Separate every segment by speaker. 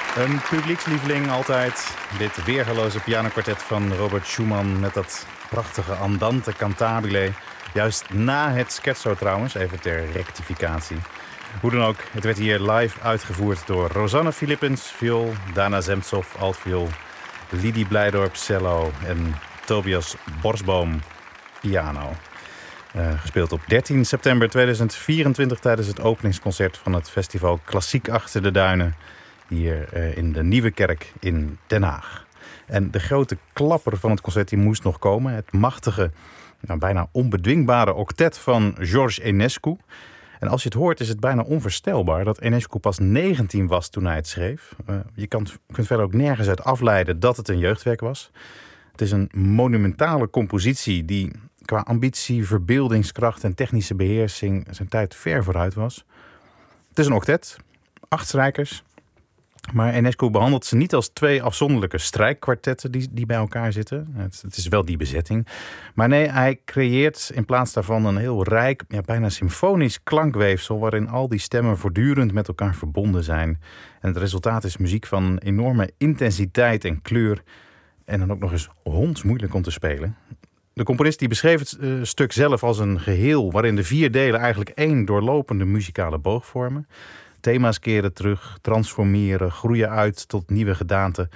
Speaker 1: Een publiekslieveling altijd. Dit weergaloze pianokwartet van Robert Schumann met dat prachtige Andante Cantabile. Juist na het scherzo trouwens, even ter rectificatie. Hoe dan ook, het werd hier live uitgevoerd door Rosanne Philippens, viool, Dana Zemtsov, altviool, Lidie Blijdorp, cello en Tobias Borsboom, piano. Gespeeld op 13 september 2024 tijdens het openingsconcert van het festival Klassiek Achter de Duinen hier in de Nieuwe Kerk in Den Haag. En de grote klapper van het concert die moest nog komen. Het machtige, bijna onbedwingbare octet van George Enescu. En als je het hoort is het bijna onvoorstelbaar dat Enescu pas 19 was toen hij het schreef. Je kunt verder ook nergens uit afleiden dat het een jeugdwerk was. Het is een monumentale compositie die qua ambitie, verbeeldingskracht en technische beheersing zijn tijd ver vooruit was. Het is een octet, 8 strijkers. Maar Enescu behandelt ze niet als 2 afzonderlijke strijkkwartetten die bij elkaar zitten. Het is wel die bezetting. Maar nee, hij creëert in plaats daarvan een heel rijk, bijna symfonisch klankweefsel waarin al die stemmen voortdurend met elkaar verbonden zijn. En het resultaat is muziek van enorme intensiteit en kleur. En dan ook nog eens hondsmoeilijk om te spelen. De componist die beschreef het stuk zelf als een geheel waarin de 4 delen eigenlijk 1 doorlopende muzikale boog vormen. Thema's keren terug, transformeren, groeien uit tot nieuwe gedaanten.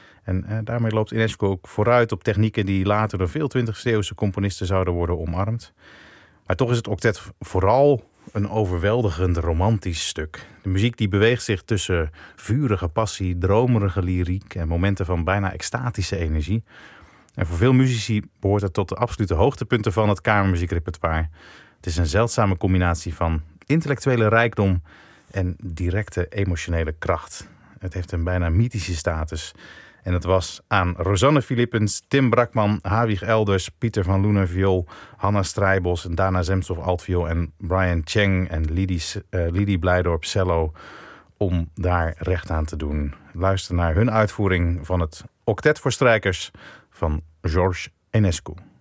Speaker 1: En daarmee loopt Enescu ook vooruit op technieken die later door veel 20e-eeuwse componisten zouden worden omarmd. Maar toch is het octet vooral een overweldigend romantisch stuk. De muziek die beweegt zich tussen vurige passie, dromerige lyriek en momenten van bijna extatische energie. En voor veel muzici behoort het tot de absolute hoogtepunten van het kamermuziekrepertoire. Het is een zeldzame combinatie van intellectuele rijkdom en directe emotionele kracht. Het heeft een bijna mythische status. En het was aan Rosanne Philippens, Tim Brakman, Hawig Elders, Pieter van Loenen viool, Hanna Strijbos en Dana Zemtsov altviool en Brian Cheng en Lidie Blijdorp cello om daar recht aan te doen. Luister naar hun uitvoering van het octet voor strijkers van George Enescu.